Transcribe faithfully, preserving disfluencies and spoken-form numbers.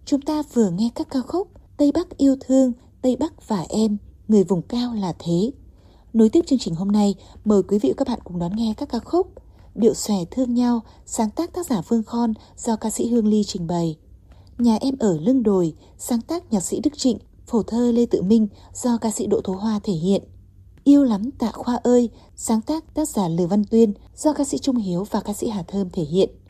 Chúng ta vừa nghe các ca khúc Tây Bắc yêu thương, Tây Bắc và em, người vùng cao là thế. Nối tiếp chương trình hôm nay, mời quý vị và các bạn cùng đón nghe các ca khúc Điệu xòe thương nhau, sáng tác tác giả Phương Khon do ca sĩ Hương Ly trình bày. Nhà em ở lưng đồi, sáng tác nhạc sĩ Đức Trịnh, phổ thơ Lê Tự Minh do ca sĩ Đỗ Tố Hoa thể hiện. Yêu lắm Tạ Khoa ơi, sáng tác tác giả Lư Văn Tuyên do ca sĩ Trung Hiếu và ca sĩ Hà Thơm thể hiện.